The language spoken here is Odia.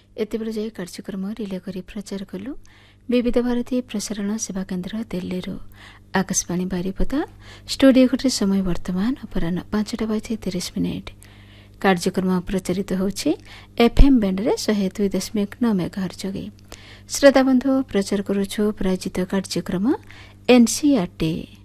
ଏତେବେଳେ ଯାଇ କାର୍ଯ୍ୟକ୍ରମ ରିଲେ କରି ପ୍ରଚାର କଲୁ। ବିବିଧ ଭାରତୀ ପ୍ରସାରଣ ସେବା କେନ୍ଦ୍ର ଦିଲ୍ଲୀରୁ ଆକାଶବାଣୀ ବାରିପଦା। ଷ୍ଟୁଡିଓ ଘରେ ସମୟ ବର୍ତ୍ତମାନ ଅପରାହ୍ନ 5:30। କାର୍ଯ୍ୟକ୍ରମ ପ୍ରଚାରିତ ହେଉଛି ଏଫ୍ଏମ୍ ବ୍ୟାଣ୍ଡରେ 102.9 ମେଗାହର୍ଟ୍ଜ ଯୋଗେ। ଶ୍ରୋତାବନ୍ଧୁ, ପ୍ରଚାର କରୁଛୁ ପ୍ରାୟୋଜିତ କାର୍ଯ୍ୟକ୍ରମ ଏନ୍ସିଇଆର୍ଟି।